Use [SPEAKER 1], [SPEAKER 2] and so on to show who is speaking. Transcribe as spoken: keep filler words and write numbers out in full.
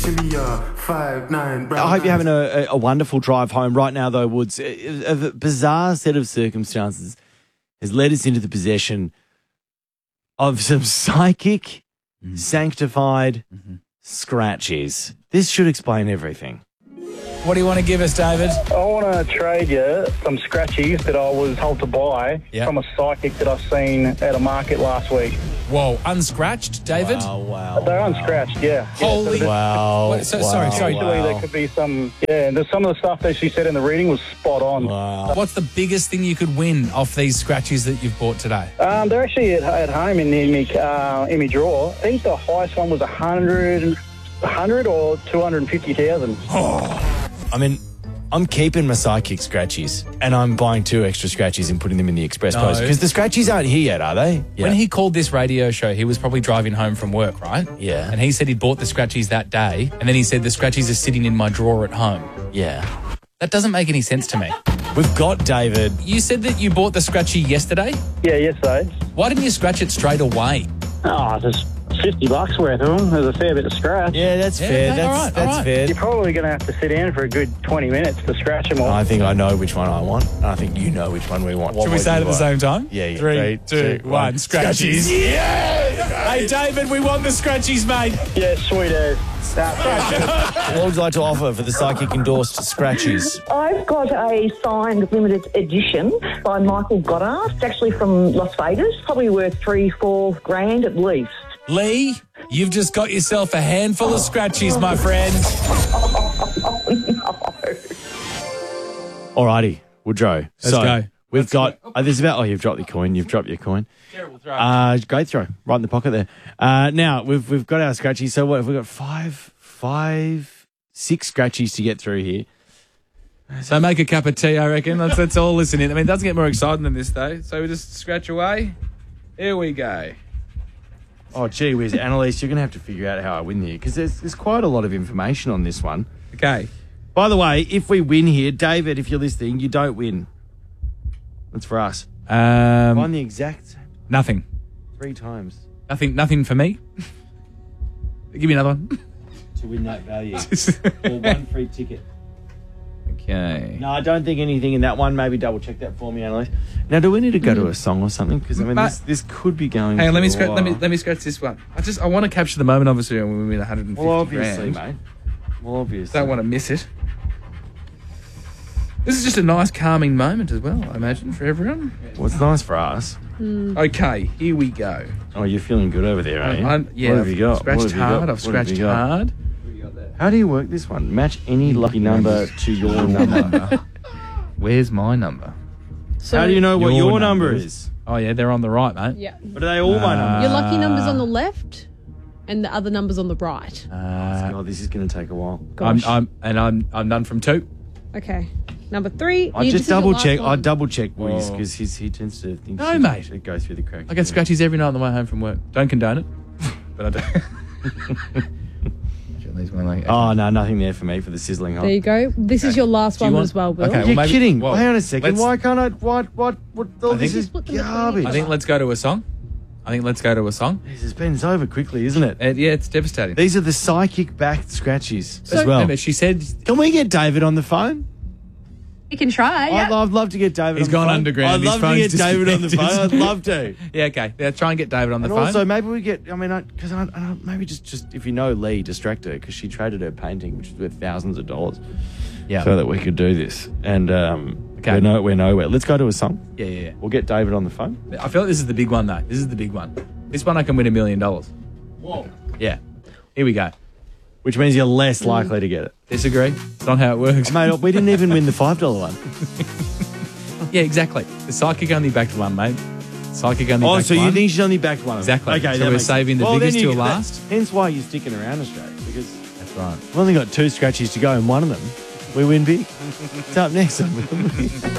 [SPEAKER 1] I hope you're having a, a wonderful drive home. Right now, though, Woods, a, a bizarre set of circumstances has led us into the possession of some psychic, mm. sanctified mm-hmm. scratchies. This should explain everything.
[SPEAKER 2] What do you want to give us, David?
[SPEAKER 3] I want to trade you some scratchies that I was told to buy yep. from a psychic that I've seen at a market last week.
[SPEAKER 2] Whoa, unscratched, David?
[SPEAKER 1] Wow, wow.
[SPEAKER 3] They're
[SPEAKER 1] wow.
[SPEAKER 3] unscratched, yeah.
[SPEAKER 2] Holy...
[SPEAKER 3] Yeah, so
[SPEAKER 1] wow.
[SPEAKER 2] What, so,
[SPEAKER 1] wow.
[SPEAKER 2] Sorry, sorry.
[SPEAKER 3] Actually,
[SPEAKER 1] wow.
[SPEAKER 3] there could be some... Yeah, and there's some of the stuff that she said in the reading was spot on.
[SPEAKER 1] Wow.
[SPEAKER 2] What's the biggest thing you could win off these scratchies that you've bought today?
[SPEAKER 3] Um, they're actually at, at home in, in, my, uh, in my drawer. I think the highest one was one hundred, one hundred or two hundred fifty thousand.
[SPEAKER 1] Oh. I mean... I'm keeping my psychic scratchies and I'm buying two extra scratchies and putting them in the express
[SPEAKER 2] No.
[SPEAKER 1] post because the scratchies aren't here yet, are they? Yeah.
[SPEAKER 2] When he called this radio show, he was probably driving home from work, right?
[SPEAKER 1] Yeah.
[SPEAKER 2] And he said he bought the scratchies that day, and then he said the scratchies are sitting in my drawer at home.
[SPEAKER 1] Yeah.
[SPEAKER 2] That doesn't make any sense to me.
[SPEAKER 1] We've got David.
[SPEAKER 2] You said that you bought the scratchy yesterday?
[SPEAKER 3] Yeah, yesterday.
[SPEAKER 2] Why didn't you scratch it straight away?
[SPEAKER 3] Oh, just fifty bucks worth of them. There's a fair bit of scratch.
[SPEAKER 1] Yeah, that's
[SPEAKER 2] Yeah,
[SPEAKER 1] fair.
[SPEAKER 2] okay,
[SPEAKER 1] that's
[SPEAKER 2] all right,
[SPEAKER 1] that's
[SPEAKER 2] all right.
[SPEAKER 1] fair.
[SPEAKER 3] You're probably going to have to sit down for a good twenty minutes to scratch them all.
[SPEAKER 1] I think I know which one I want, and I think you know which one we want. What
[SPEAKER 2] Should we
[SPEAKER 1] would
[SPEAKER 2] say it
[SPEAKER 1] you
[SPEAKER 2] at the
[SPEAKER 1] like?
[SPEAKER 2] same time?
[SPEAKER 1] Yeah, yeah.
[SPEAKER 2] Three,
[SPEAKER 1] Three,
[SPEAKER 2] two,
[SPEAKER 1] two,
[SPEAKER 2] one.
[SPEAKER 1] one.
[SPEAKER 2] Scratchies.
[SPEAKER 1] Yes!
[SPEAKER 2] Hey, David, we want the scratchies, mate.
[SPEAKER 3] Yeah, sweet as.
[SPEAKER 1] What would you like to offer for the psychic endorsed scratchies?
[SPEAKER 4] I've got a signed limited edition by Michael Goddard. It's actually from Las Vegas. Probably worth three, four grand at least.
[SPEAKER 2] Lee, you've just got yourself a handful of scratchies, my friend.
[SPEAKER 4] Oh, no.
[SPEAKER 1] Alrighty, Woodrow.
[SPEAKER 2] Let's
[SPEAKER 1] so
[SPEAKER 2] go.
[SPEAKER 1] We've
[SPEAKER 2] Let's
[SPEAKER 1] got.
[SPEAKER 2] go.
[SPEAKER 1] Oh, there's about. Oh, you've dropped your coin. You've dropped your coin.
[SPEAKER 2] Terrible throw.
[SPEAKER 1] Uh, great throw, right in the pocket there. Uh, now we've we've got our scratchies. So what? Have we got five, five, six scratchies to get through here?
[SPEAKER 2] So make a cup of tea, I reckon. Let's, let's all listen in. I mean, it doesn't get more exciting than this, though. So we just scratch away. Here we go.
[SPEAKER 1] Oh, gee whiz, Annalise, you're going to have to figure out how I win here because there's, there's quite a lot of information on this one.
[SPEAKER 2] Okay.
[SPEAKER 1] By the way, if we win here, David, if you're listening, you don't win. That's for us.
[SPEAKER 2] Um,
[SPEAKER 1] Find the exact
[SPEAKER 2] nothing.
[SPEAKER 1] three times
[SPEAKER 2] Nothing. Nothing for me. Give me another one.
[SPEAKER 1] to win that value. Or one free ticket.
[SPEAKER 2] Okay.
[SPEAKER 1] No, I don't think anything in that one. Maybe double check that for me, Annalise. Now, do we need to go to a song or something? Because I mean,
[SPEAKER 2] But-
[SPEAKER 1] this, this could be going.
[SPEAKER 2] Hang on,
[SPEAKER 1] for
[SPEAKER 2] let me
[SPEAKER 1] a
[SPEAKER 2] scratch. Let me
[SPEAKER 1] while.
[SPEAKER 2] let me scratch this one. I just I want to capture the moment, obviously, when we win one hundred fifty
[SPEAKER 1] Well, obviously,
[SPEAKER 2] grand.
[SPEAKER 1] mate. Well, obviously.
[SPEAKER 2] Don't want to miss it. This is just a nice, calming moment as well, I imagine, for everyone.
[SPEAKER 1] Well, it's nice for us.
[SPEAKER 2] Okay, here we go.
[SPEAKER 1] Oh, you're feeling good over there, are you?
[SPEAKER 2] I'm- yeah,
[SPEAKER 1] What have you got?
[SPEAKER 2] I've scratched
[SPEAKER 1] What have you
[SPEAKER 2] hard.
[SPEAKER 1] got?
[SPEAKER 2] I've
[SPEAKER 1] What have
[SPEAKER 2] scratched
[SPEAKER 1] you got?
[SPEAKER 2] hard.
[SPEAKER 1] How do you work this one? Match any lucky number to your number.
[SPEAKER 2] Where's my number?
[SPEAKER 5] So
[SPEAKER 1] How do you know what
[SPEAKER 2] Your
[SPEAKER 1] your number
[SPEAKER 2] numbers.
[SPEAKER 1] is?
[SPEAKER 2] Oh, yeah, they're on the right, mate.
[SPEAKER 5] Yeah.
[SPEAKER 1] But are they all my numbers?
[SPEAKER 5] Your lucky number's on the left and the other number's on the right.
[SPEAKER 2] Uh,
[SPEAKER 1] Oh, this is going to take a while.
[SPEAKER 2] I'm,
[SPEAKER 5] Gosh.
[SPEAKER 2] I'm, and I'm, I'm done from two.
[SPEAKER 5] Okay. Number three.
[SPEAKER 1] I
[SPEAKER 5] you-
[SPEAKER 1] just
[SPEAKER 5] this is your
[SPEAKER 1] double
[SPEAKER 5] last
[SPEAKER 1] check. I
[SPEAKER 5] one.
[SPEAKER 1] double check Wiz
[SPEAKER 2] Oh.
[SPEAKER 1] because he tends to think.
[SPEAKER 2] No,
[SPEAKER 1] he
[SPEAKER 2] mate.
[SPEAKER 1] should go through the cracks.
[SPEAKER 2] I get scratchies every night on the way home from work. Don't condone it, but I do. At least one like-
[SPEAKER 1] Oh no, nothing there for me for the sizzling hot.
[SPEAKER 5] There you go. This is your last
[SPEAKER 2] Do you
[SPEAKER 5] one
[SPEAKER 2] want-
[SPEAKER 5] as well, Will.
[SPEAKER 2] Okay,
[SPEAKER 1] You're
[SPEAKER 2] well, maybe-
[SPEAKER 1] kidding.
[SPEAKER 2] well,
[SPEAKER 1] Hang on a second.
[SPEAKER 2] let's-
[SPEAKER 1] Why can't I? What? What? What? All
[SPEAKER 2] I
[SPEAKER 1] this
[SPEAKER 2] think-
[SPEAKER 1] is
[SPEAKER 5] Split them between
[SPEAKER 1] garbage.
[SPEAKER 2] I think let's go to a song. I think let's go to a song.
[SPEAKER 1] This has been over quickly, isn't it?
[SPEAKER 2] Uh, yeah, it's devastating.
[SPEAKER 1] These are the psychic backed scratchies
[SPEAKER 5] So-
[SPEAKER 1] as well.
[SPEAKER 2] Remember, she said
[SPEAKER 1] Can we get David on the phone?
[SPEAKER 6] You can try.
[SPEAKER 1] I'd,
[SPEAKER 6] Yeah.
[SPEAKER 1] I'd love to get David
[SPEAKER 2] He's
[SPEAKER 1] on the
[SPEAKER 2] gone
[SPEAKER 1] phone.
[SPEAKER 2] underground.
[SPEAKER 1] I'd
[SPEAKER 2] His
[SPEAKER 1] love to
[SPEAKER 2] phone's
[SPEAKER 1] get David on the phone. I'd
[SPEAKER 2] disconnected.
[SPEAKER 1] love to.
[SPEAKER 2] Yeah, okay. Yeah, try and get David on the
[SPEAKER 1] And
[SPEAKER 2] phone.
[SPEAKER 1] also, maybe we get, I mean, because I, I, I maybe just, just, if you know Lee, distract her, because she traded her painting, which is worth thousands of dollars,
[SPEAKER 2] yeah.
[SPEAKER 1] so that we could do this. And um,
[SPEAKER 2] Okay.
[SPEAKER 1] we're, no, we're nowhere. Let's go to a song.
[SPEAKER 2] yeah, yeah, yeah.
[SPEAKER 1] We'll get David on the phone.
[SPEAKER 2] I feel like this is the big one, though. This is the big one. This one I can win a million dollars.
[SPEAKER 1] Whoa.
[SPEAKER 2] Yeah. Here we go.
[SPEAKER 1] Which means you're less likely to get it.
[SPEAKER 2] Disagree? It's not how it works.
[SPEAKER 1] Mate, we didn't even win the five dollar one.
[SPEAKER 2] Yeah, exactly. The psychic only backed one, mate. Psychic only
[SPEAKER 1] Oh,
[SPEAKER 2] backed
[SPEAKER 1] so
[SPEAKER 2] one.
[SPEAKER 1] you think she's only backed one?
[SPEAKER 2] Exactly.
[SPEAKER 1] Okay,
[SPEAKER 2] So
[SPEAKER 1] that
[SPEAKER 2] we're
[SPEAKER 1] makes
[SPEAKER 2] saving
[SPEAKER 1] sense.
[SPEAKER 2] the
[SPEAKER 1] Well,
[SPEAKER 2] biggest
[SPEAKER 1] then you-
[SPEAKER 2] till
[SPEAKER 1] that-
[SPEAKER 2] last?
[SPEAKER 1] Hence why you're sticking around Australia, because
[SPEAKER 2] That's right.
[SPEAKER 1] we've only got two scratchies to go, and one of them, we win big. It's up next.